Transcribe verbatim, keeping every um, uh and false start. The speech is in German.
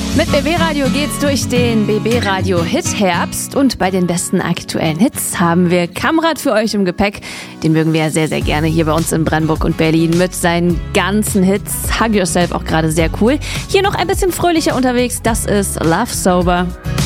Mit B B Radio geht's durch den B B Radio Hit Herbst und bei den besten aktuellen Hits haben wir Kamrat für euch im Gepäck. Den mögen wir ja sehr, sehr gerne hier bei uns in Brandenburg und Berlin mit seinen ganzen Hits. Hug Yourself auch gerade sehr cool. Hier noch ein bisschen fröhlicher unterwegs, das ist Love Sober.